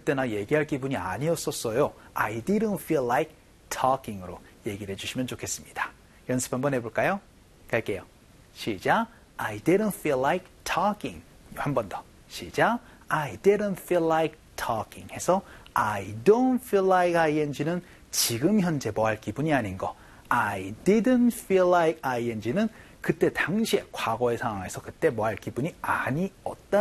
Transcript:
그때 나 얘기할 기분이 아니었었어요. I didn't feel like talking으로 얘기를 해주시면 좋겠습니다. 연습 한번 해볼까요? 갈게요. 시작. I didn't feel like talking. 한 번 더. 시작. I didn't feel like talking 해서 I don't feel like ing는 지금 현재 뭐 할 기분이 아닌 거. I didn't feel like ing는 그때 당시에 과거의 상황에서 그때 뭐 할 기분이 아니었다.